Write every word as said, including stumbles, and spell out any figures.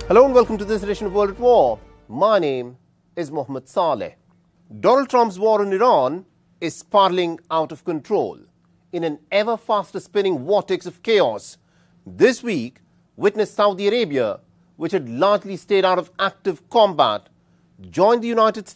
Hello and welcome to this edition of World at War. My name is Mohammed Saleh. Donald Trump's war in Iran is spiraling out of control in an ever faster spinning vortex of chaos. This week witnessed Saudi Arabia, which had largely stayed out of active combat, join the United States